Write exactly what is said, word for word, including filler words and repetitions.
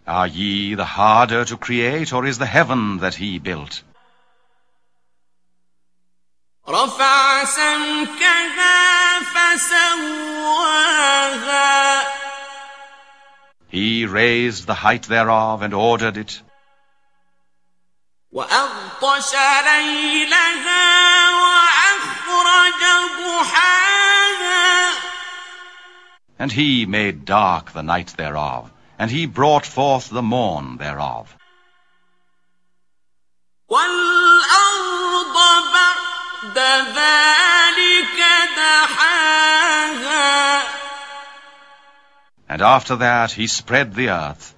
Are ye the harder to create, or is the heaven that he built? رفع سمكها فسواها. He raised the height thereof and ordered it. وأغطش ليلها وأخرج ضحاها. And he made dark the night thereof, and he brought forth the morn thereof. وَالْأَرْضَ بَعْدَ ذَلِكَ دَحَاهَا. And after that he spread the earth,